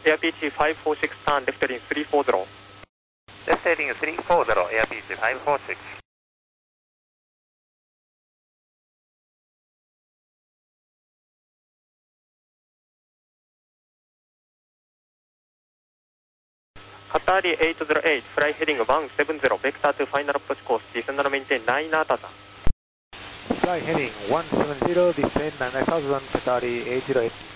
Air PT546, turn left heading 340. Left heading 340, Air PT546. Qatari 808, fly heading 170, vector to final approach course, descend and maintain 9 ATATA. Fly heading 170, descend 9000, Qatari 808.